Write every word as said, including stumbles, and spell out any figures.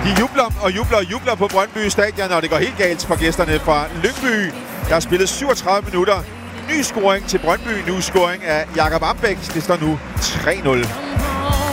De jubler og jubler og jubler på Brøndby Stadion, og det går helt galt for gæsterne fra Lyngby. Der har spillet syvogtredive minutter. Ny scoring til Brøndby. Nu scoring af Jakob Ambæk. Det står nu tre nul.